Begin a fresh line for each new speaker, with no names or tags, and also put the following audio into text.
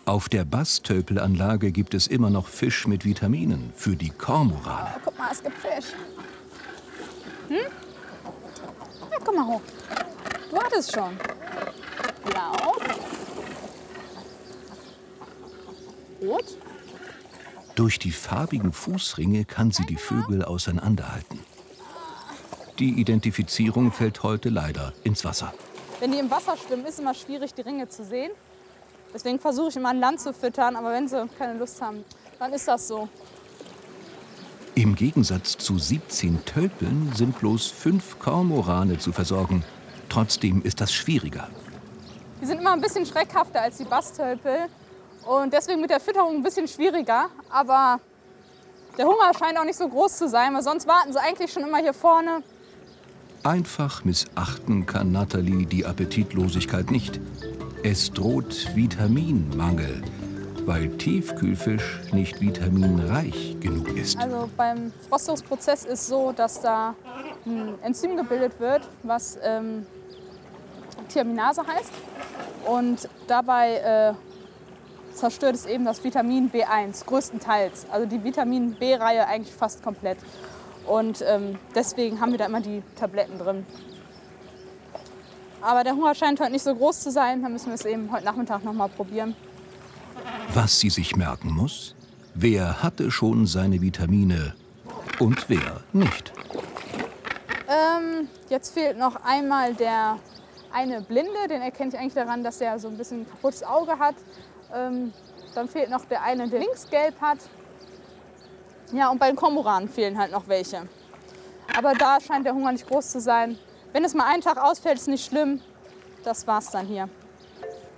Auf der Bastölpelanlage gibt es immer noch Fisch mit Vitaminen für die Kormorane.
Oh, guck mal, es gibt Fisch. Hm? Ja, komm mal hoch. Du hattest schon. Blau. Rot.
Durch die farbigen Fußringe kann sie die Vögel auseinanderhalten. Die Identifizierung fällt heute leider ins Wasser.
Wenn die im Wasser schwimmen, ist es immer schwierig, die Ringe zu sehen. Deswegen versuche ich immer an Land zu füttern, aber wenn sie keine Lust haben, dann ist das so.
Im Gegensatz zu 17 Tölpeln sind bloß 5 Kormorane zu versorgen. Trotzdem ist das schwieriger.
Die sind immer ein bisschen schreckhafter als die Bastölpel und deswegen mit der Fütterung ein bisschen schwieriger. Aber der Hunger scheint auch nicht so groß zu sein, weil sonst warten sie eigentlich schon immer hier vorne.
Einfach missachten kann Natalie die Appetitlosigkeit nicht. Es droht Vitaminmangel, weil Tiefkühlfisch nicht vitaminreich genug ist.
Also beim Frostungsprozess ist so, dass da ein Enzym gebildet wird, was Thiaminase heißt. Und dabei zerstört es eben das Vitamin B1 größtenteils. Also die Vitamin B-Reihe eigentlich fast komplett. Und deswegen haben wir da immer die Tabletten drin. Aber der Hunger scheint heute nicht so groß zu sein. Dann müssen wir es eben heute Nachmittag noch mal probieren.
Was sie sich merken muss: Wer hatte schon seine Vitamine und wer nicht?
Jetzt fehlt noch einmal der eine Blinde. Den erkenne ich eigentlich daran, dass er so ein bisschen ein kaputtes Auge hat. Dann fehlt noch der eine, der linksgelb hat. Ja, und bei den Kormoranen fehlen halt noch welche. Aber da scheint der Hunger nicht groß zu sein. Wenn es mal einen Tag ausfällt, ist nicht schlimm. Das war's dann hier.